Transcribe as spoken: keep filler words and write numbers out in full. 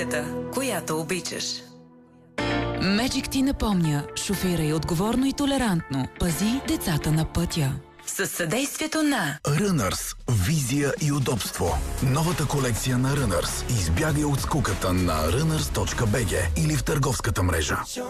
пътеката, която обичаш. Magic ти напомня, шофирай отговорно и толерантно. Пази децата на пътя. Със съдействието на Runners. Визия и удобство. Новата колекция на Runners. Избягай от скуката на runners точка би джи или в търговската мрежа.